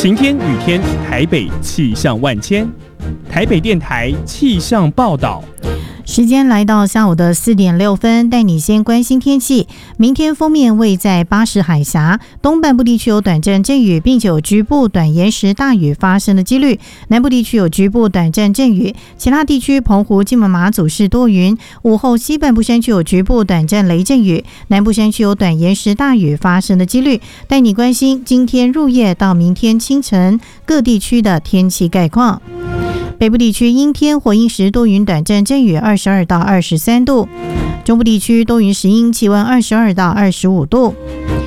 晴天雨天，台北气象万千。台北电台气象报道。 时间来到下午的4点6分，带你先关心天气。明天锋面位在巴士海峡东半部地区有短暂阵雨，并且有局部短延时大雨发生的几率。南部地区有局部短暂阵雨，其他地区澎湖、金门、马祖是多云。午后西半部山区有局部短暂雷阵雨，南部山区有短延时大雨发生的几率。带你关心今天入夜到明天清晨各地区的天气概况。北部地区阴天或阴时多云短暂阵雨，22到23度。中部地区多云时阴，气温22到25度。